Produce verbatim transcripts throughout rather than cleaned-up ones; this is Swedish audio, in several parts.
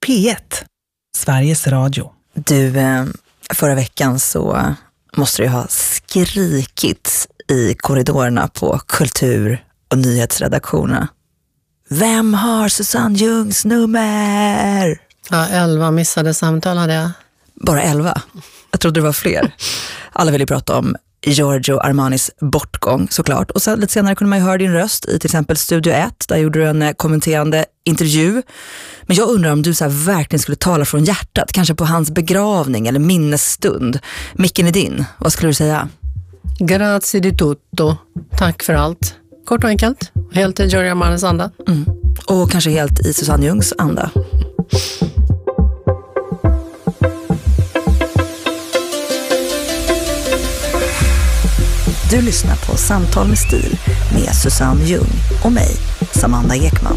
P ett, Sveriges Radio. Du, förra veckan så måste du ha skrikit i korridorerna på kultur- och nyhetsredaktionerna. Vem har Susanne Ljungs nummer? Ja, elva missade samtal hade jag. Bara elva? Jag trodde det var fler. Alla ville prata om Giorgio Armanis bortgång såklart. Och sen, lite senare kunde man ju höra din röst i till exempel Studio ett. Där gjorde du en kommenterande intervju. Men jag undrar om du så här verkligen skulle tala från hjärtat. Kanske på hans begravning eller minnesstund. Micken är din. Vad skulle du säga? Grazie di tutto. Tack för allt. Kort och enkelt. Helt i Giorgio Armanis anda. Mm. Och kanske helt i Susanne Ljungs anda. Du lyssnar på Samtal med stil med Susanne Ljung och mig, Samanda Ekman.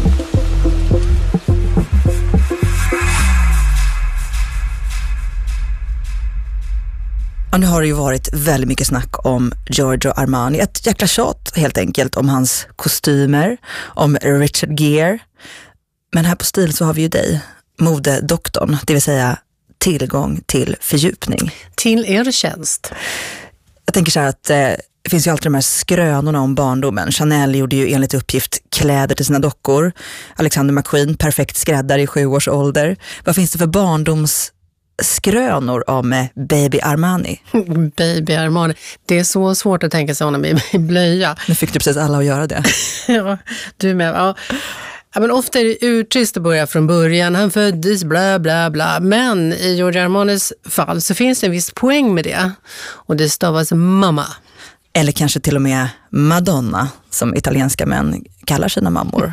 Och nu har det ju varit väldigt mycket snack om Giorgio Armani. Ett jäkla tjat helt enkelt om hans kostymer, om Richard Gere. Men här på Stil så har vi ju dig, modedoktorn, det vill säga tillgång till fördjupning. Till er tjänst. Jag tänker så här att eh, det finns ju alltid de här skrönorna om barndomen. Chanel gjorde ju enligt uppgift kläder till sina dockor. Alexander McQueen, perfekt skräddare i sju års ålder. Vad finns det för barndomsskrönor om Baby Armani? Baby Armani. Det är så svårt att tänka sig honom i blöja. Nu fick du precis alla att göra det. Ja, du med. Ja. Ja, men ofta är det urtrist att börja från början. Han föddes, bla bla bla. Men i Giorgio Armanis fall så finns det en viss poäng med det. Och det stavas mamma. Eller kanske till och med Madonna, som italienska män kallar sina mammor.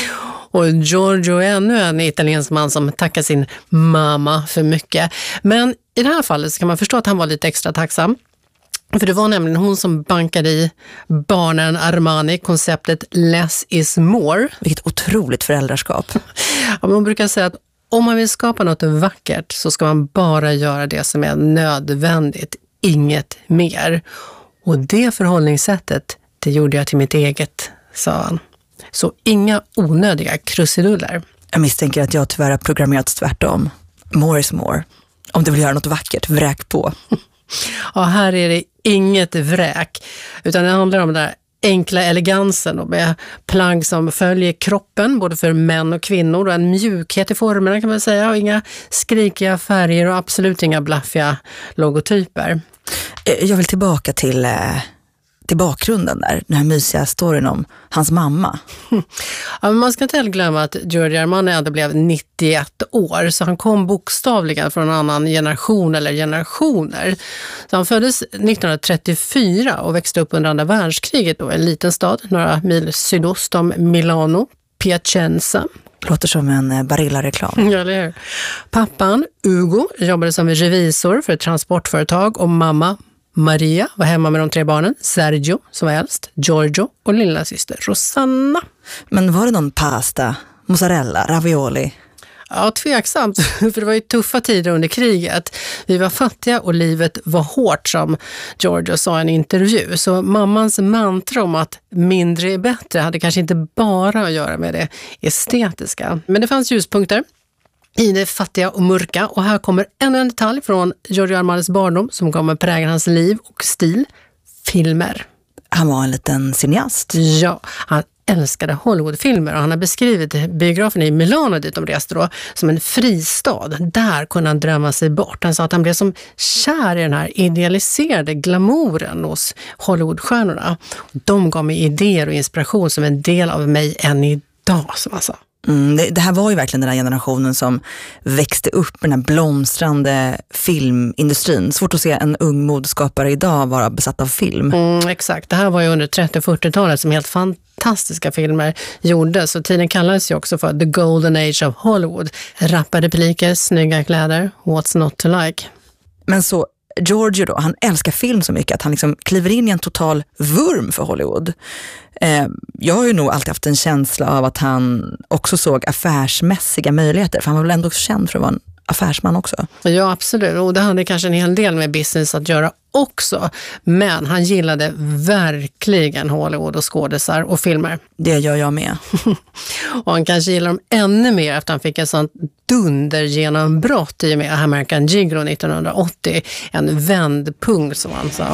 Och Giorgio är ännu en italiensk man som tackar sin mamma för mycket. Men i det här fallet så kan man förstå att han var lite extra tacksam. För det var nämligen hon som bankade i barnen Armani konceptet less is more. Vilket otroligt föräldraskap. Ja, man brukar säga att om man vill skapa något vackert så ska man bara göra det som är nödvändigt, inget mer. Och det förhållningssättet, det gjorde jag till mitt eget, sa han. Så inga onödiga krusiduller. Jag misstänker att jag tyvärr har programmerats tvärtom. More is more. Om du vill göra något vackert, vräk på. Ja, här är det inget vräk. Utan det handlar om den där enkla elegansen och med plagg som följer kroppen, både för män och kvinnor. Och en mjukhet i formerna kan man säga. Och inga skrikiga färger och absolut inga blaffiga logotyper. Jag vill tillbaka till, till bakgrunden där. Den här mysiga storyn om hans mamma. Ja, men man ska inte heller glömma att Giorgio Armani ändå blev nittioett år. Så han kom bokstavligen från en annan generation eller generationer. Så han föddes nittonhundratrettiofyra och växte upp under andra världskriget då, i en liten stad, några mil sydost om Milano, Piacenza. Låter som en Barilla-reklam. Ja, eller hur? Pappan, Ugo, jobbade som revisor för ett transportföretag och mamma, Maria, var hemma med de tre barnen. Sergio, som var äldst, Giorgio och lilla syster Rosanna. Men var det någon pasta, mozzarella, ravioli? Ja, tveksamt. För det var ju tuffa tider under kriget. Vi var fattiga och livet var hårt, som Giorgio sa i en intervju. Så mammans mantra om att mindre är bättre hade kanske inte bara att göra med det estetiska. Men det fanns ljuspunkter i det fattiga och mörka. Och här kommer ännu en detalj från Giorgio Armanis barndom som kommer prägla hans liv och stil. Filmer. Han var en liten cineast. Ja, han älskade Hollywoodfilmer och han har beskrivit biografen i Milano dit de reste då som en fristad. Där kunde han drömma sig bort. Han sa att han blev som kär i den här idealiserade glamouren hos Hollywoodstjärnorna. De gav mig idéer och inspiration som en del av mig än idag, som han sa. Mm, det, det här var ju verkligen den här generationen som växte upp med den här blomstrande filmindustrin. Svårt att se en ung modeskapare idag vara besatt av film. Mm, exakt, det här var ju under trettio- och fyrtiotalet som helt fantastiska filmer gjordes. Och tiden kallades ju också för The Golden Age of Hollywood. Rappade repliker, snygga kläder, what's not to like. Men så Giorgio då, han älskar film så mycket att han liksom kliver in i en total vurm för Hollywood. Eh, jag har ju nog alltid haft en känsla av att han också såg affärsmässiga möjligheter, för han var väl ändå känd för att vara en affärsman också. Ja, absolut. Och det hade kanske en hel del med business att göra också. Men han gillade verkligen Hollywood och skådisar och filmer. Det gör jag med. Och han kanske gillar dem ännu mer efter han fick ett sånt dundergenombrott i och med American Gigolo nittonhundraåttio. En vändpunkt som han sa.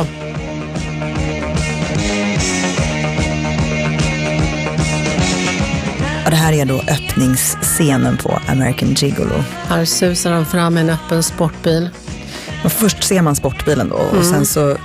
Ja, det här är då öppningsscenen på American Gigolo. Här susar han fram en öppen sportbil. Och först ser man sportbilen då och mm. sen så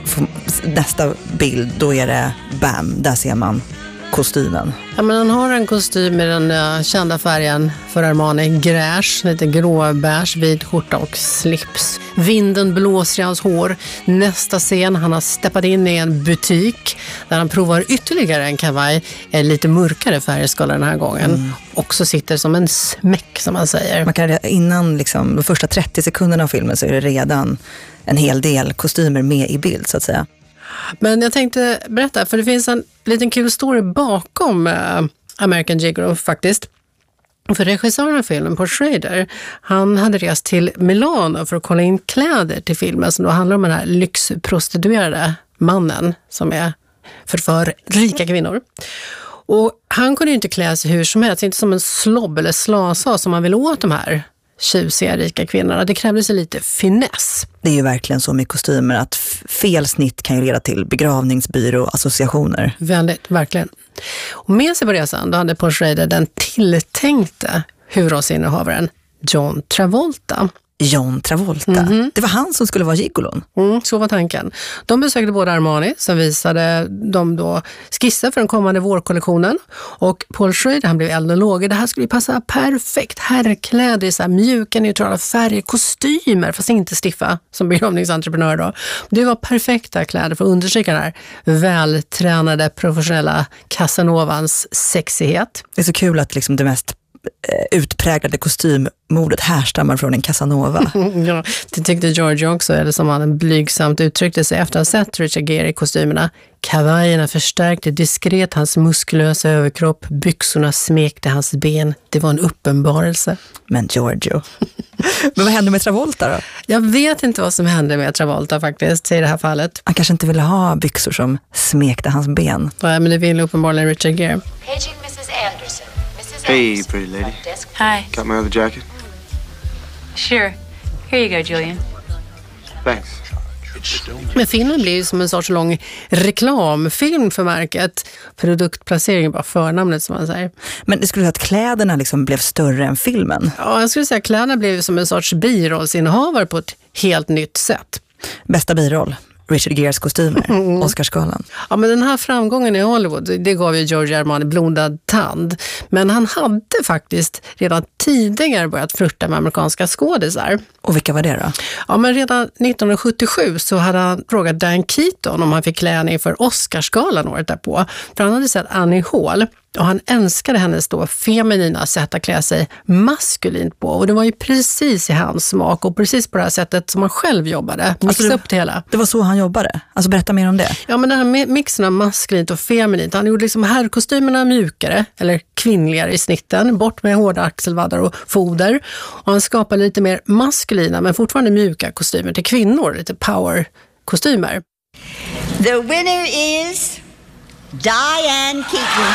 nästa bild, då är det bam, där ser man kostymen. Ja, men han har en kostym med den uh, kända färgen för Armani, gräs, lite gråbärs, vit skjorta och slips. Vinden blåser i hans hår. Nästa scen, han har steppat in i en butik där han provar ytterligare en kavaj, en lite mörkare färgskala den här gången. Mm. Också sitter som en smäck, som man säger. Man kan, innan liksom, de första trettio sekunderna av filmen så är det redan en hel del kostymer med i bild, så att säga. Men jag tänkte berätta, för det finns en liten kul story bakom uh, American Gigolo faktiskt. För regissören av filmen, Paul Schrader, han hade rest till Milano för att kolla in kläder till filmen som då handlar om den här lyxprostituerade mannen som är för, för rika kvinnor. Och han kunde ju inte klä sig hur som helst, inte som en slobb eller slasa som man vill åt de här tjusiga rika kvinnorna. Det krävdes lite finess. Det är ju verkligen så med kostymer att fel snitt kan ju leda till begravningsbyrå-associationer. Väldigt, verkligen. Och med sig på resan då hade Paul Schrader den tilltänkte huvudrollsinnehavaren John Travolta. John Travolta. Mm-hmm. Det var han som skulle vara gigolon. Mm, så var tanken. De besökte både Armani, som visade de då skisser för den kommande vårkollektionen. Och Paul Schrader, han blev eld och lågor. Det här skulle passa perfekt. Herrkläder i så här mjuka, neutrala färger, kostymer, fast inte stiffa som begravningsentreprenör då. Det var perfekta kläder för att undersöka den här vältränade, professionella Casanovans sexighet. Det är så kul att liksom det mest utpräglade kostymmodet härstammar från en Casanova. Ja, det tyckte George också, eller som han blygsamt uttryckte sig efter att ha sett Richard Gere i kostymerna. Kavajerna förstärkte diskret hans muskulösa överkropp, byxorna smekte hans ben. Det var en uppenbarelse. Men Giorgio. Men vad hände med Travolta då? Jag vet inte vad som hände med Travolta faktiskt i det här fallet. Han kanske inte ville ha byxor som smekte hans ben. Nej, men det ville uppenbarligen Richard Gere. Paging missus Anderson. Hey, pretty lady. Hi. Got my other jacket? Sure. Here you go, Julian. Thanks. Men filmen blir ju som en sorts lång reklamfilm för märket. Produktplacering, bara förnamnet som man säger. Men det skulle säga att kläderna liksom blev större än filmen? Ja, jag skulle säga att kläderna blev som en sorts birollsinnehavare på ett helt nytt sätt. Bästa biroll? Richard Geres kostymer, mm. Oscarsgalan. Ja, men den här framgången i Hollywood, det gav ju Giorgio Armani blodad tand. Men han hade faktiskt redan tidigare börjat flirta med amerikanska skådisar. Och vilka var det då? Ja, men redan nittonhundrasjuttiosju så hade han frågat Diane Keaton om han fick klä henne inför Oscarsgalan året därpå. För han hade sett Annie Hall. Och han älskade hennes då feminina sätt att klä sig maskulint på. Och det var ju precis i hans smak och precis på det här sättet som han själv jobbade. Mixa alltså, upp det hela. Det var så han jobbade? Alltså berätta mer om det. Ja, men den här mixen av maskulint och feminint. Han gjorde liksom herrkostymerna mjukare eller kvinnligare i snitten. Bort med hårda axelvaddar och foder. Och han skapade lite mer maskulina men fortfarande mjuka kostymer till kvinnor. Lite power-kostymer. The winner is Diane Keaton.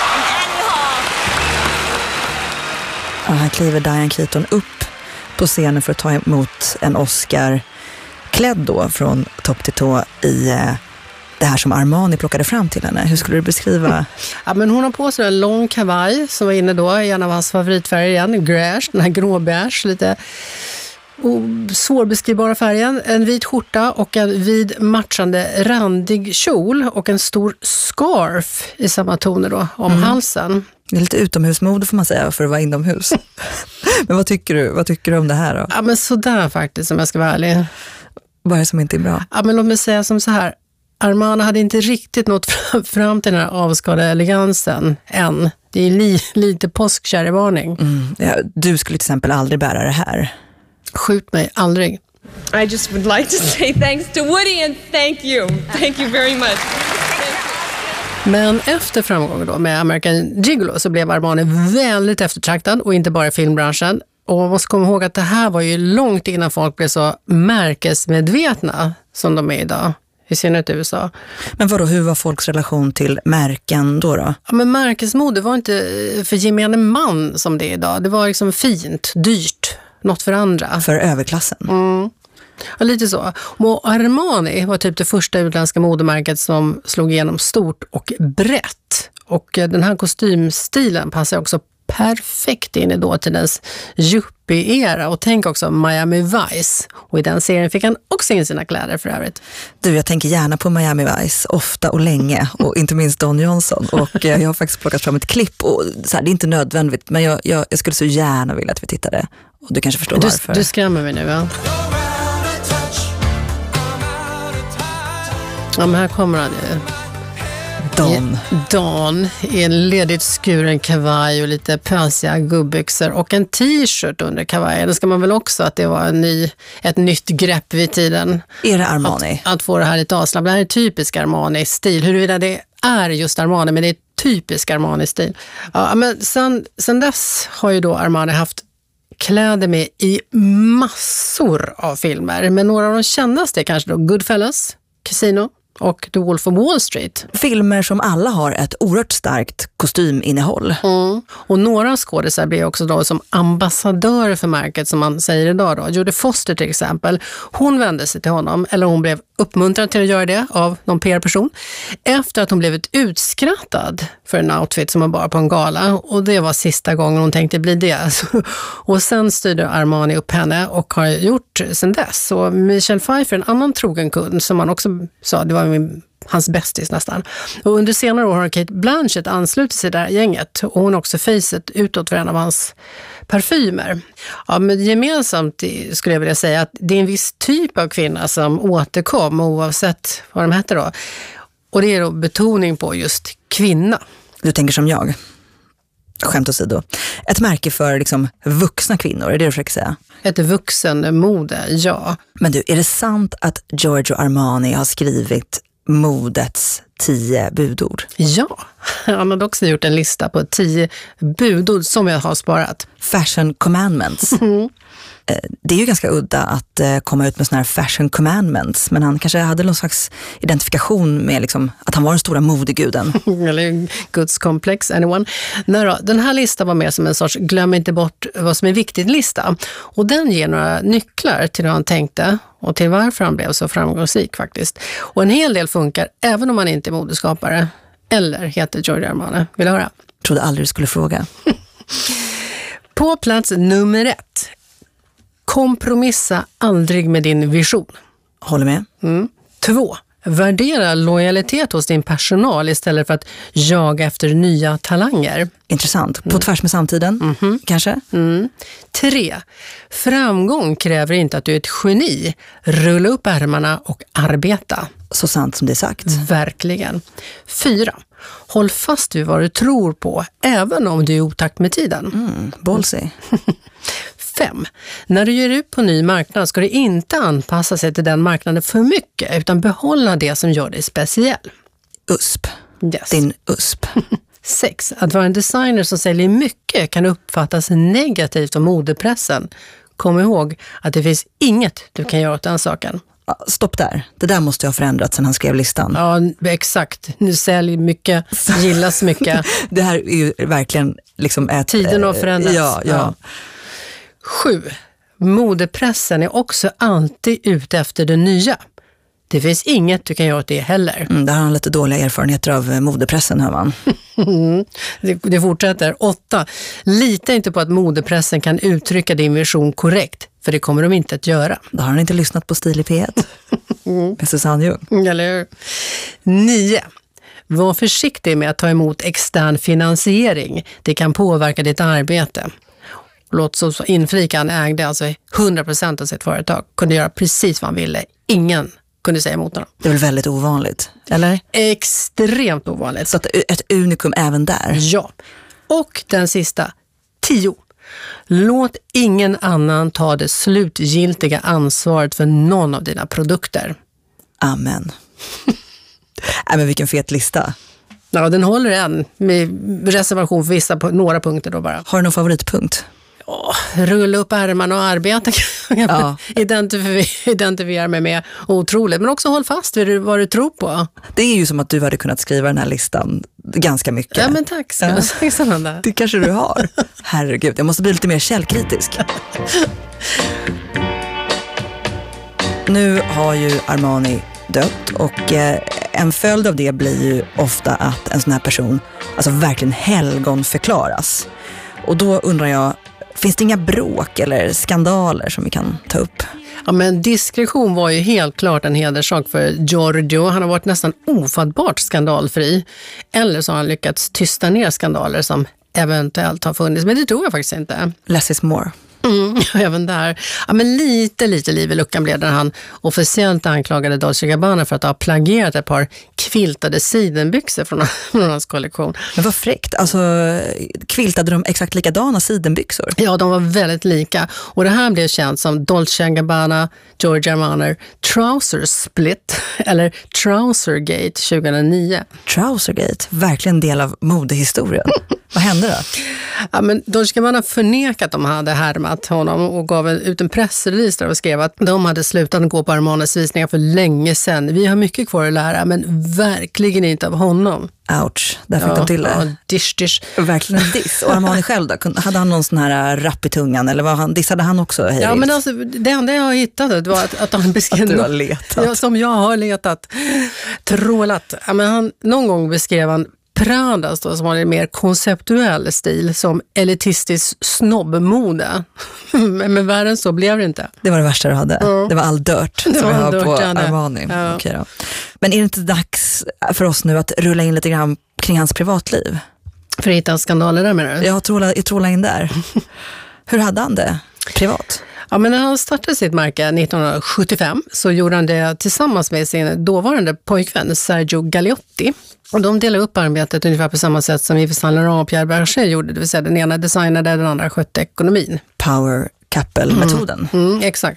Ja, här kliver Diane Keaton upp på scenen för att ta emot en Oscar, klädd då från topp till tå i eh, det här som Armani plockade fram till henne. Hur skulle du beskriva? Ja, men hon har på sig en lång kavaj som var inne då i en av hans favoritfärger igen, gräs, den här gråbärs, lite svårbeskrivbara färgen, en vit skjorta och en vid matchande randig kjol och en stor scarf i samma toner då om mm. halsen. Det är lite utomhusmode får man säga för att vara inomhus. Men vad tycker du? Vad tycker du om det här då? Ja, men sådär faktiskt, om jag ska vara ärlig. Vad är det som inte är bra? Ja, men låt mig säga som så här. Armani hade inte riktigt nått fram till den här avskadade elegansen än. Det är li, lite påskkärrevarning. Mm. Ja, du skulle till exempel aldrig bära det här. Skjut mig, aldrig. I just would like to say thanks to Woody and thank you. Thank you very much. Men efter framgången då med American Gigolo så blev Armani väldigt eftertraktad och inte bara i filmbranschen. Och man måste komma ihåg att det här var ju långt innan folk blev så märkesmedvetna som de är idag. i synnerhet i U S A. Men vadå, hur var folks relation till märken då då? Ja, men märkesmode var inte för gemene man som det är idag. Det var liksom fint, dyrt, något för andra. För överklassen? Mm. Ja, lite så. Och Armani var typ det första utländska modemärket som slog igenom stort och brett. Och den här kostymstilen passar också perfekt in i dåtidens yuppie-era. Och tänk också Miami Vice. Och i den serien fick han också in sina kläder för övrigt. Du, jag tänker gärna på Miami Vice, ofta och länge. Och inte minst Don Johnson. Och jag har faktiskt plockat fram ett klipp. Och så här, det är inte nödvändigt, men jag, jag, jag skulle så gärna vilja att vi tittade. Och du kanske förstår du, varför. Du skrämmer mig nu, ja. Ja, men här kommer han ju. Don. Don i en ledigt skuren kavaj och lite pösiga gubbyxor och en t-shirt under kavajen. Det ska man väl också att det var en ny, ett nytt grepp vid tiden. Är det Armani? Att, att få det här lite avslappnat. Det här är typisk Armani-stil. Huruvida det är just Armani, men det är typisk Armani-stil. Ja, men sen, sen dess har ju då Armani haft kläder med i massor av filmer. Men några av de kändaste är kanske då Goodfellas, Casino och The Wolf of Wall Street. Filmer som alla har ett oerhört starkt kostyminnehåll. Mm. Och några skådespelare blir också då som ambassadörer för märket, som man säger idag då. Jodie Foster till exempel, hon vände sig till honom, eller hon blev uppmuntrad till att göra det av någon P R-person, efter att hon blivit utskrattad för en outfit som hon bar på en gala. Och det var sista gången hon tänkte bli det. Och sen styrde Armani upp henne och har gjort sen dess. Så Michelle Pfeiffer, en annan trogen kund som man också sa, det var min, hans bästis nästan. Och under senare år har Kate Blanchett anslutit sig där gänget. Och hon har också facet utåt för en av hans parfymer. Ja, men gemensamt skulle jag vilja säga att det är en viss typ av kvinna som återkom oavsett vad de heter då. Och det är då betoning på just kvinna. Du tänker som jag. Skämt åsido. Ett märke för liksom vuxna kvinnor, är det du försöker säga? Ett vuxen mode, ja. Men du, är det sant att Giorgio Armani har skrivit modets tio budord? Ja, han har också gjort en lista på tio budord som jag har sparat. Fashion commandments. Mm. Det är ju ganska udda att komma ut med såna här fashion commandments, men han kanske hade någon slags identifikation med liksom att han var den stora modeguden. Eller gudskomplex, anyone. Nej då, den här listan var mer som en sorts glöm inte bort vad som är viktigt lista. Och den ger några nycklar till hur han tänkte och till varför han blev så framgångsrik faktiskt. Och en hel del funkar även om man inte är modeskapare eller heter Giorgio Armani. Vill du höra? Jag trodde aldrig du skulle fråga. På plats nummer ett. Kompromissa aldrig med din vision. Håller med. Mm. Två. Värdera lojalitet hos din personal istället för att jaga efter nya talanger. Intressant. På mm. tvärs med samtiden, mm-hmm. kanske? Mm. Tre. Framgång kräver inte att du är ett geni. Rulla upp ärmarna och arbeta. Så sant som det är sagt. Verkligen. Fyra. Håll fast vid vad du tror på, även om du är i otakt med tiden. Mm, ballsy. Fem. När du ger ut på ny marknad ska du inte anpassa sig till den marknaden för mycket, utan behålla det som gör dig speciell. U S P. Yes. Din U S P. Sex. Att vara en designer som säljer mycket kan uppfattas negativt av modepressen. Kom ihåg att det finns inget du kan göra åt den saken. Stopp där. Det där måste jag ha förändrat sedan han skrev listan. Ja, exakt. Nu säljer mycket, gillas mycket. Det här är ju verkligen liksom ett... Tiden har förändrats. Ja, ja. ja. Sju. Modepressen är också alltid ute efter det nya. Det finns inget du kan göra åt det heller. Mm, där har han lite dåliga erfarenheter av modepressen, hör man. det, det fortsätter. Åtta. Lita inte på att modepressen kan uttrycka din vision korrekt. För det kommer de inte att göra. Då har han inte lyssnat på Stil i P ett. mm. Med Susanne Ljung. Eller hur? Nio. Var försiktig med att ta emot extern finansiering. Det kan påverka ditt arbete. Låt så inflika, han ägde alltså hundra procent av sitt företag. Kunde göra precis vad han ville. Ingen kunde säga emot honom. Det är väl väldigt ovanligt, eller? Extremt ovanligt. Så att ett unikum även där. Ja. Och den sista. Tio. Låt ingen annan ta det slutgiltiga ansvaret för någon av dina produkter. Amen. Nej, men vilken fet lista. Ja, den håller än med reservation för vissa på några punkter då bara. Har du någon favoritpunkt? Ja, rulla upp ärmarna och arbeta kan jag Ja. identifiera, identifiera mig med. Otroligt, men också håll fast vid vad du tror på. Det är ju som att du hade kunnat skriva den här listan ganska mycket. Ja, men tack ska Ja. jag säga sådana. Det kanske du har. Herregud, jag måste bli lite mer källkritisk. Nu har ju Armani dött och eh, en följd av det blir ju ofta att en sån här person alltså verkligen helgon förklaras. Och då undrar jag, finns det inga bråk eller skandaler som vi kan ta upp? Ja, men diskretion var ju helt klart en hederssak för Giorgio. Han har varit nästan ofattbart skandalfri. Eller så har han lyckats tysta ner skandaler som eventuellt har funnits. Men det tror jag faktiskt inte. Less is more. Mm, även där. Ja, men lite, lite liv i luckan blev det när han officiellt anklagade Dolce Gabbana för att ha plagierat ett par kviltade sidenbyxor från, från hans kollektion. Men vad fräckt. Alltså, kviltade de exakt likadana sidenbyxor? Ja, de var väldigt lika. Och det här blev känt som Dolce Gabbana, Giorgio Armani Trouser Split eller Trousergate tjugohundranio. Trousergate, verkligen del av modehistorien. Vad hände då? Ja, men Dolce Gabbana förnekat att de hade härmat honom och gav ut en pressrelease där och skrev att de hade slutat gå på Armanis visningar för länge sedan. Vi har mycket kvar att lära, men verkligen inte av honom. Ouch, där fick Ja, de till det. ja, dish, dish. Verkligen en diss. Och Armani själv då? Hade han någon sån här rapp i tungan? Eller var han, dissade han också? Hej, Ja, men alltså, det enda jag har hittat var att, att han beskrev... Att du har letat. Ja, som jag har letat. Trålat. Ja, men han, någon gång beskrev han Pradas då, som har en mer konceptuell stil som elitistisk snobbmode. men, men värre än så blev det inte. Det var det värsta du hade. Ja. Det var all dirt som Det var vi all har dirt på jag hade. Armani. Ja. Okej då. Men är det inte dags för oss nu att rulla in lite grann kring hans privatliv? För att hitta skandaler där med det. Jag tror trolla in där. Hur hade han det privat? Ja, men när han startade sitt märke nittonhundrasjuttiofem så gjorde han det tillsammans med sin dåvarande pojkvän Sergio Galliotti. Och de delade upp arbetet ungefär på samma sätt som Yves Saint Laurent och Pierre Berger gjorde. Det vill säga den ena designade, den andra skötte ekonomin. Power couple-metoden. Mm, mm, exakt.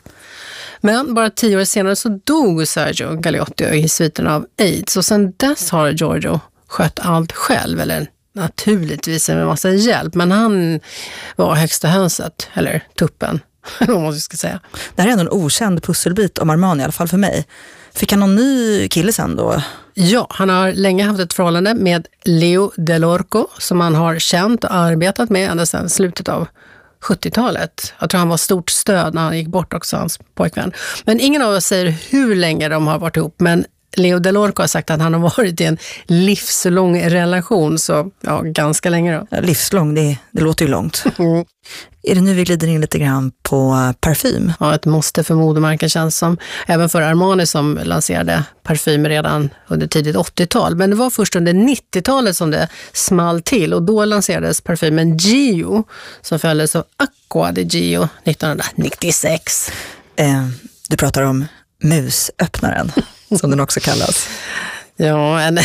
Men bara tio år senare så dog Sergio Galliotti i sviten av AIDS. Och sen dess har Giorgio skött allt själv, eller naturligtvis med massa hjälp. Men han var högsta hönset, eller tuppen. Vad man ska säga. Det här är ändå en okänd pusselbit om Armani, i alla fall för mig. Fick han någon ny kille sen då? Ja, han har länge haft ett förhållande med Leo Dell'Orco som han har känt och arbetat med ända sedan slutet av sjuttiotalet. Jag tror han var stort stöd när han gick bort också, hans pojkvän. Men ingen av oss säger hur länge de har varit ihop, men Leo Dell'Orco har sagt att han har varit i en livslång relation, så ja, ganska länge då. Ja, livslång, det, det låter ju långt. Mm. Är det nu vi glider in lite grann på parfym? Ja, ett måste för modemärken känns som. Även för Armani som lanserade parfym redan under tidigt åttiotal. Men det var först under nittiotalet som det small till. Och då lanserades parfymen Gio som följdes av Acqua di Gio nittonhundranittiosex. Eh, du pratar om musöppnaren, som den också kallas. Ja, en,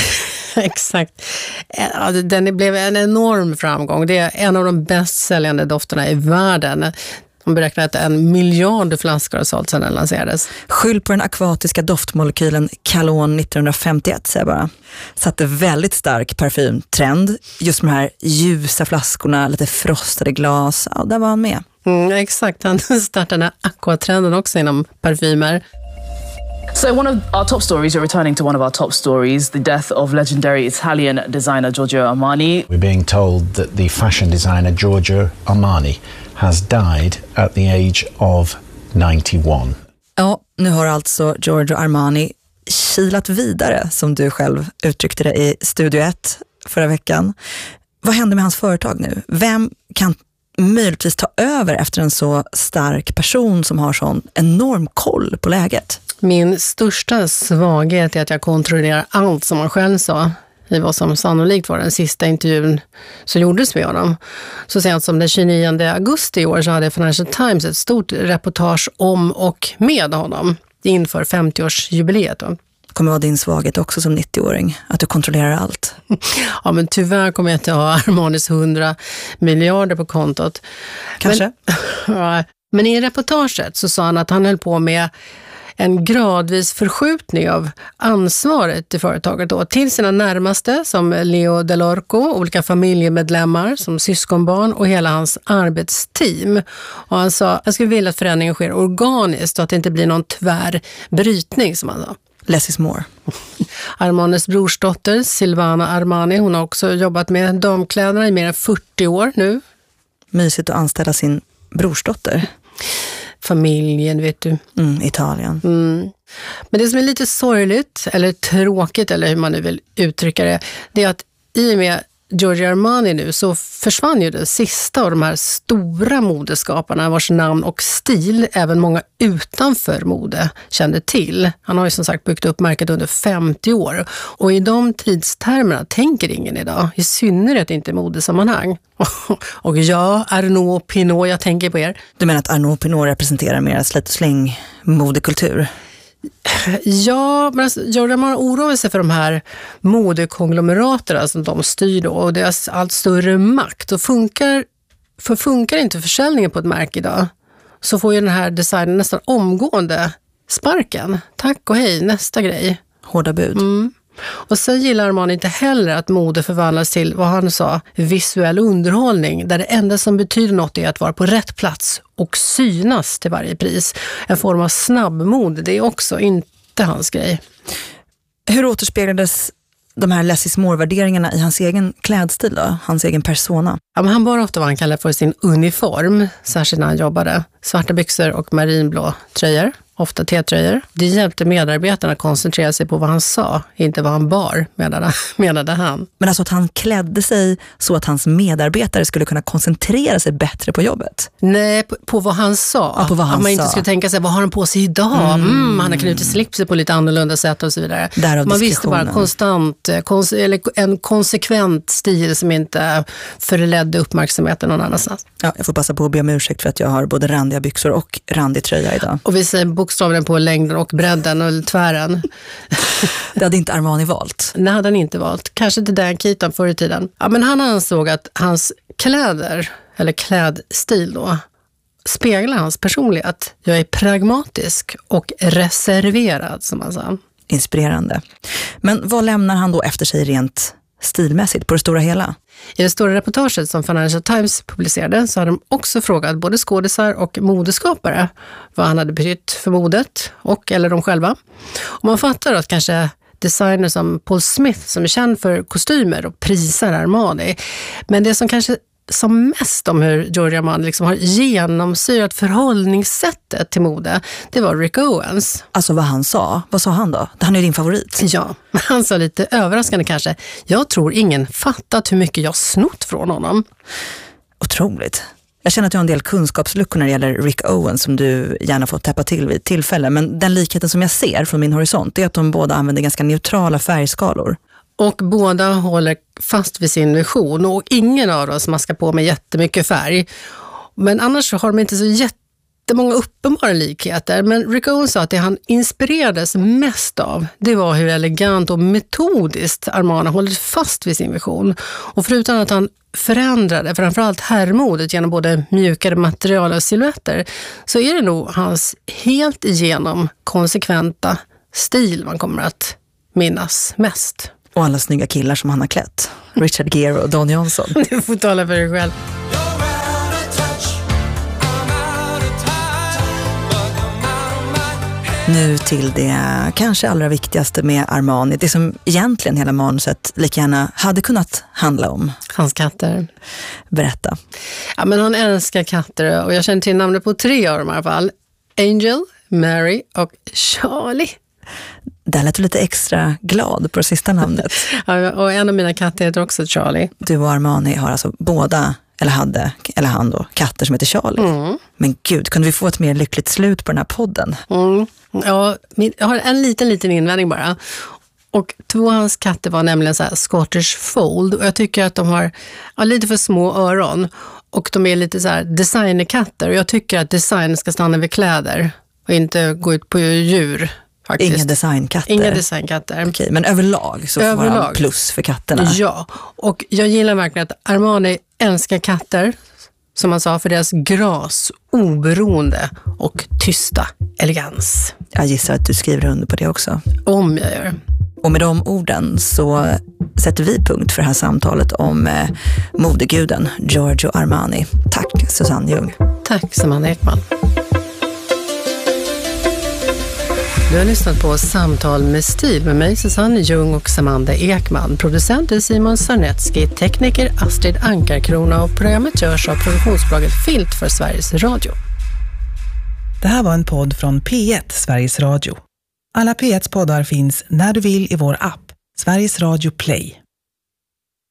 exakt. Ja, den blev en enorm framgång. Det är en av de bäst säljande dofterna i världen. De beräknar att en miljard flaskor har sålt sedan den lanserades. Skyll på den akvatiska doftmolekylen Calon nittonhundrafemtioett, säger jag bara. Satte väldigt stark parfymtrend. Just med de här ljusa flaskorna, lite frostade glas. Ja, där var han med. Mm, exakt, han startade aquatrenden också inom parfymer. So one of our top stories, you're returning to one of our top stories, the death of legendary Italian designer Giorgio Armani. We're being told that the fashion designer Giorgio Armani has died at the age of nittioett. Ja, nu har alltså Giorgio Armani kilat vidare, som du själv uttryckte det i Studio ett förra veckan. Vad händer med hans företag nu? Vem kan möjligtvis ta över efter en så stark person som har sån enorm koll på läget? Min största svaghet är att jag kontrollerar allt, som han själv sa i vad som sannolikt var den sista intervjun som gjordes med honom. Så sent som den tjugonionde augusti i år så hade Financial Times ett stort reportage om och med honom inför femtioårsjubileet. Då. Det kommer vara din svaghet också som nittioåring, att du kontrollerar allt. Ja, men tyvärr kommer jag inte ha Armanis hundra miljarder på kontot. Kanske. Men, ja, men i reportaget så sa han att han höll på med en gradvis förskjutning av ansvaret i företaget då, till sina närmaste som Leo Dell'Orco, olika familjemedlemmar som syskonbarn och hela hans arbetsteam. Och han sa, jag skulle vilja att förändringen sker organiskt och att det inte blir någon tvär brytning, som han sa. Less is more. Armanis brorsdotter Silvana Armani, hon har också jobbat med damkläderna i mer än fyrtio år nu. Mysigt att anställa sin brorsdotter. Familjen, vet du. Mm, Italien. Mm. Men det som är lite sorgligt, eller tråkigt, eller hur man nu vill uttrycka det, det är att i och med Giorgio Armani nu så försvann ju det sista av de här stora modeskaparna vars namn och stil även många utanför mode kände till. Han har ju som sagt byggt upp märket under femtio år och i de tidstermerna tänker ingen idag, i synnerhet inte i modesammanhang. Och ja, Arnaud Pinault, jag tänker på er. Du menar att Arnaud Pinault representerar mer slit och släng modekultur? Ja, men alltså, Giorgio Armani oroar sig för de här modekonglomeraterna som de styr då och deras allt större makt. Och funkar, för funkar inte försäljningen på ett märke idag så får ju den här designen nästan omgående sparken. Tack och hej, nästa grej. Hårda bud. Mm. Och sen gillar Armani inte heller att mode förvandlas till, vad han sa, visuell underhållning där det enda som betyder något är att vara på rätt plats och synas till varje pris. En form av snabbmode, det är också inte hans grej. Hur återspeglades de här less is more-värderingarna i hans egen klädstil då? Hans egen persona? Ja, men han bar ofta vad han kallar för sin uniform, särskilt när han jobbade. Svarta byxor och marinblå tröjor. Ofta T-tröjor. Det hjälpte medarbetarna att koncentrera sig på vad han sa, inte vad han bar, menade, menade han. Men alltså att han klädde sig så att hans medarbetare skulle kunna koncentrera sig bättre på jobbet? Nej, på, på vad han sa. Ja, på vad han att man sa. inte skulle tänka sig, vad har han på sig idag? Mm. Mm, han har knutit slipser på lite annorlunda sätt och så vidare. Därav man visste bara konstant, kons, eller en konsekvent stil som inte förledde uppmärksamheten någon annanstans. Ja, jag får passa på att be om ursäkt för att jag har både randiga byxor och randig tröja idag. Och vi säger bokstavligen på längden och bredden och tvären. Det hade inte Armani valt. Det hade han inte valt. Kanske inte Dan Keaton förr i tiden. Ja, men han ansåg att hans kläder, eller klädstil då, speglar hans personlighet. Jag är pragmatisk och reserverad, som han sa. Inspirerande. Men vad lämnar han då efter sig rent stilmässigt på det stora hela? I det stora reportaget som Financial Times publicerade så hade de också frågat både skådisar och modeskapare vad han hade betytt för modet och eller de själva. Och man fattar att kanske designer som Paul Smith som är känd för kostymer och prisar Armani. Men det som kanske som mest om hur Giorgio Armani liksom har genomsyrat förhållningssättet till mode, det var Rick Owens. Alltså vad han sa, vad sa han då? Han är din favorit. Ja, han sa lite överraskande kanske, jag tror ingen fattat hur mycket jag snott från honom. Otroligt. Jag känner att du har en del kunskapsluckor när det gäller Rick Owens som du gärna får täppa till vid tillfälle. Men den likheten som jag ser från min horisont är att de båda använder ganska neutrala färgskalor. Och båda håller fast vid sin vision och ingen av dem smaskar på med jättemycket färg. Men annars har de inte så jättemånga uppenbara likheter. Men Rick Owens sa att det han inspirerades mest av, det var hur elegant och metodiskt Armani håller fast vid sin vision. Och förutom att han förändrade framförallt herrmodet genom både mjukare material och silhuetter, så är det nog hans helt igenom konsekventa stil man kommer att minnas mest. Och alla snygga killar som han har klätt. Richard Gere och Don Johnson. Du får tala för dig själv. Nu till det kanske allra viktigaste med Armani. Det som egentligen hela manuset lika gärna hade kunnat handla om. Hans katter. Berätta. Ja, men han älskar katter och jag känner till namnet på tre av dem i alla fall. Angel, Mary och Charlie. Där lät du lite extra glad på det sista namnet. Ja, och en av mina katter heter också Charlie. Du och Armani har alltså båda, eller hade, eller han då, katter som heter Charlie. Mm. Men gud, kunde vi få ett mer lyckligt slut på den här podden? Mm. Ja, jag har en liten, liten invändning bara. Och två av hans katter var nämligen så här Scottish Fold. Och jag tycker att de har ja, lite för små öron. Och de är lite så här designerkatter. Och jag tycker att design ska stanna vid kläder. Och inte gå ut på djur. Faktiskt. Inga designkatter? Inga designkatter. Okej, men överlag så överlag. Får han plus för katterna? Ja, och jag gillar verkligen att Armani älskar katter. Som man sa, för deras gras, oberoende och tysta elegans. Jag gissar att du skriver under på det också. Om jag gör. Och med de orden så sätter vi punkt för det här samtalet om eh, modeguden Giorgio Armani. Tack Susanne Ljung. Tack Samantha Ekman. Du har lyssnat på Samtal med stil med mig, Susanne Ljung och Samantha Ekman. Producent är Simon Sarnetsky, tekniker Astrid Ankarkrona och programmet görs av produktionsbolaget Filt för Sveriges Radio. Det här var en podd från P ett, Sveriges Radio. Alla P ett poddar finns när du vill i vår app, Sveriges Radio Play.